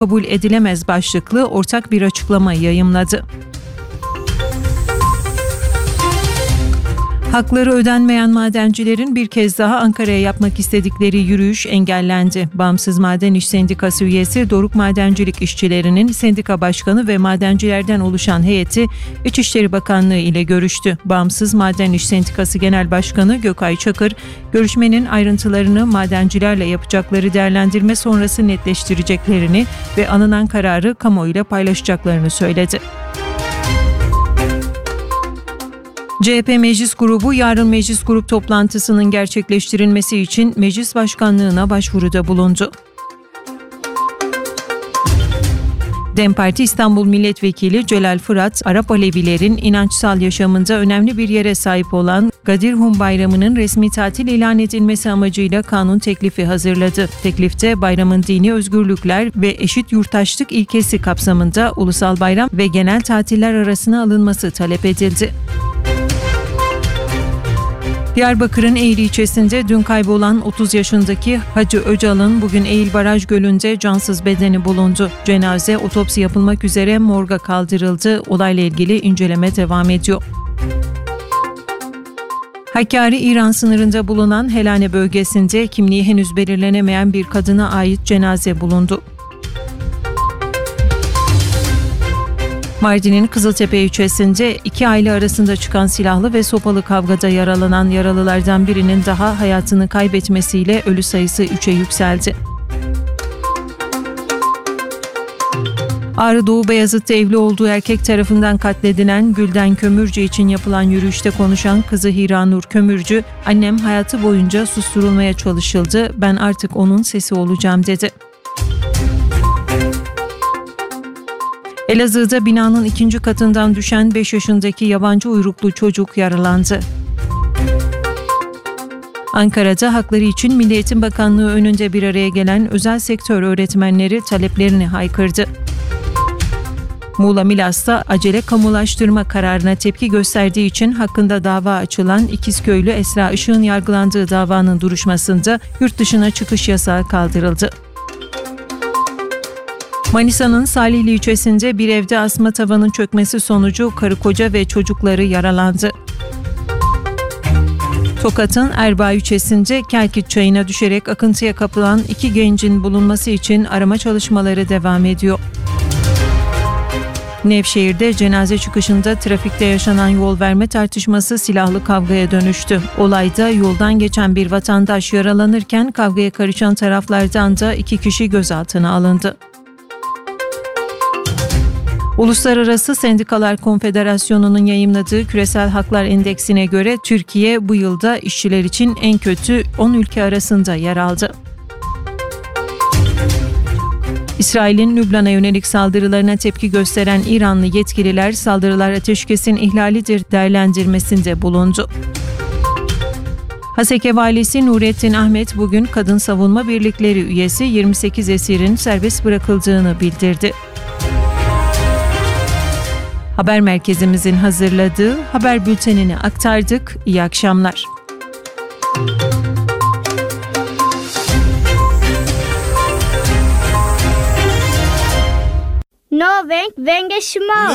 kabul edilemez başlıklı ortak bir açıklama yayımladı. Hakları ödenmeyen madencilerin bir kez daha Ankara'ya yapmak istedikleri yürüyüş engellendi. Bağımsız Maden İş Sendikası üyesi Doruk Madencilik İşçilerinin sendika başkanı ve madencilerden oluşan heyeti İçişleri Bakanlığı ile görüştü. Bağımsız Maden İş Sendikası Genel Başkanı Gökay Çakır, görüşmenin ayrıntılarını madencilerle yapacakları değerlendirme sonrası netleştireceklerini ve alınan kararı kamuoyuyla paylaşacaklarını söyledi. CHP Meclis Grubu yarın meclis grup toplantısının gerçekleştirilmesi için meclis başkanlığına başvuruda bulundu. DEM Parti İstanbul Milletvekili Celal Fırat, Arap Alevilerin inançsal yaşamında önemli bir yere sahip olan Gadir Hum Bayramı'nın resmi tatil ilan edilmesi amacıyla kanun teklifi hazırladı. Teklifte bayramın dini özgürlükler ve eşit yurttaşlık ilkesi kapsamında ulusal bayram ve genel tatiller arasına alınması talep edildi. Diyarbakır'ın Eğri ilçesinde dün kaybolan 30 yaşındaki Hacı Öcal'ın bugün Eğil Baraj Gölü'nde cansız bedeni bulundu. Cenaze otopsi yapılmak üzere morga kaldırıldı. Olayla ilgili inceleme devam ediyor. Hakkari-İran sınırında bulunan Helane bölgesinde kimliği henüz belirlenemeyen bir kadına ait cenaze bulundu. Mardin'in Kızıltepe ilçesinde 2 aile arasında çıkan silahlı ve sopalı kavgada yaralanan yaralılardan birinin daha hayatını kaybetmesiyle ölü sayısı 3'e yükseldi. Ağrı Doğu Beyazıt'ta evli olduğu erkek tarafından katledilen Gülden Kömürcü için yapılan yürüyüşte konuşan kızı Hiranur Kömürcü, "Annem hayatı boyunca susturulmaya çalışıldı, ben artık onun sesi olacağım" dedi. Elazığ'da binanın 2. katından düşen 5 yaşındaki yabancı uyruklu çocuk yaralandı. Ankara'da hakları için Milli Eğitim Bakanlığı önünde bir araya gelen özel sektör öğretmenleri taleplerini haykırdı. Muğla Milas'ta acele kamulaştırma kararına tepki gösterdiği için hakkında dava açılan İkizköylü Esra Işık'ın yargılandığı davanın duruşmasında yurt dışına çıkış yasağı kaldırıldı. Manisa'nın Salihli ilçesinde bir evde asma tavanın çökmesi sonucu karı koca ve çocukları yaralandı. Tokat'ın Erbaa ilçesinde Kelkit Çayı'na düşerek akıntıya kapılan 2 gencin bulunması için arama çalışmaları devam ediyor. Nevşehir'de cenaze çıkışında trafikte yaşanan yol verme tartışması silahlı kavgaya dönüştü. Olayda yoldan geçen bir vatandaş yaralanırken kavgaya karışan taraflardan da 2 kişi gözaltına alındı. Uluslararası Sendikalar Konfederasyonu'nun yayımladığı Küresel Haklar Endeksine göre Türkiye bu yılda işçiler için en kötü 10 ülke arasında yer aldı. İsrail'in Lübnan'a yönelik saldırılarına tepki gösteren İranlı yetkililer saldırılar ateşkesin ihlalidir değerlendirmesinde bulundu. Haseke valisi Nurettin Ahmet bugün Kadın Savunma Birlikleri üyesi 28 esirin serbest bırakıldığını bildirdi. Haber merkezimizin hazırladığı haber bültenini aktardık. İyi akşamlar. Norwegen, Schmal.